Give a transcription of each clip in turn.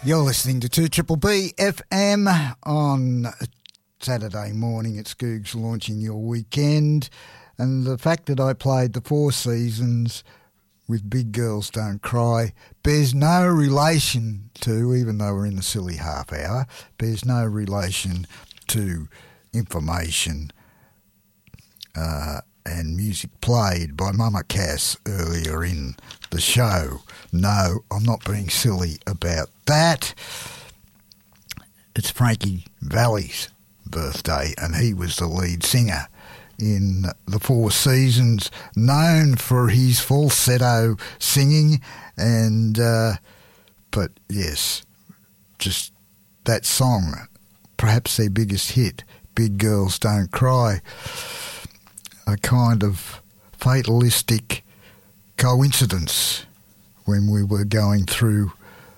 You're listening to 2BBB FM on Saturday morning. It's Googs launching your weekend. And the fact that I played the Four Seasons with Big Girls Don't Cry bears no relation to, even though we're in the silly half hour, bears no relation to information and music played by Mama Cass earlier in the show. No, I'm not being silly about that. It's Frankie Valli's birthday, and he was the lead singer in the Four Seasons, known for his falsetto singing, and but yes, just that song, perhaps their biggest hit, Big Girls Don't Cry, a kind of fatalistic coincidence when we were going through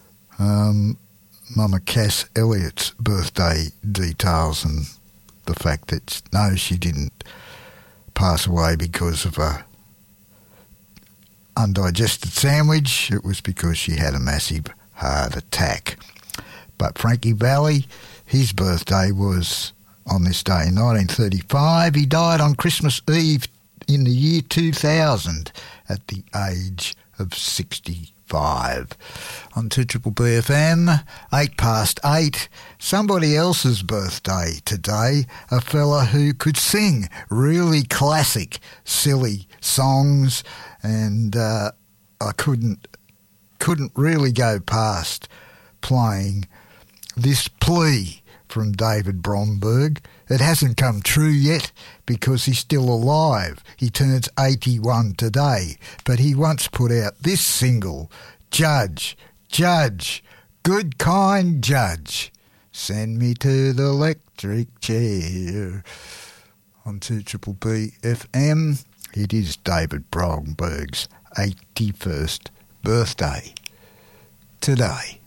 Mama Cass Elliott's birthday details, and the fact that, no, she didn't pass away because of a undigested sandwich. It was because she had a massive heart attack. But Frankie Valli, his birthday was on this day in 1935. He died on Christmas Eve in the year 2000 at the age of 65. On 2BBB FM, 8:08, somebody else's birthday today, a fella who could sing really classic, silly songs, and I couldn't really go past playing this plea from David Bromberg. It hasn't come true yet because he's still alive. He turns 81 today, but he once put out this single, Judge, Judge, good kind judge, send me to the electric chair. On 2BBB FM, it is David Bromberg's 81st birthday today.